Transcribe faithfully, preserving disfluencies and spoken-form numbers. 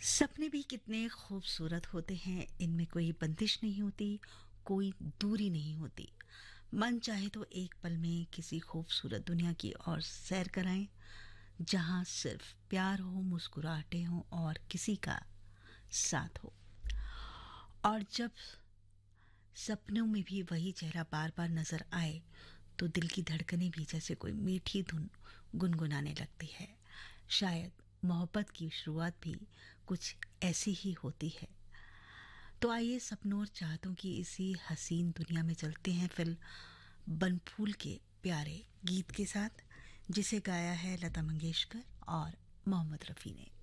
सपने भी कितने खूबसूरत होते हैं। इनमें कोई बंदिश नहीं होती, कोई दूरी नहीं होती। मन चाहे तो एक पल में किसी खूबसूरत दुनिया की ओर सैर कराएं, जहां सिर्फ प्यार हो, मुस्कुराहटें हो और किसी का साथ हो। और जब सपनों में भी वही चेहरा बार बार नजर आए, तो दिल की धड़कनें भी जैसे कोई मीठी धुन गुनगुनाने लगती है। शायद मोहब्बत की शुरुआत भी कुछ ऐसी ही होती है। तो आइए सपनों और चाहतों की इसी हसीन दुनिया में चलते हैं फिल्म बनफूल के प्यारे गीत के साथ, जिसे गाया है लता मंगेशकर और मोहम्मद रफ़ी ने।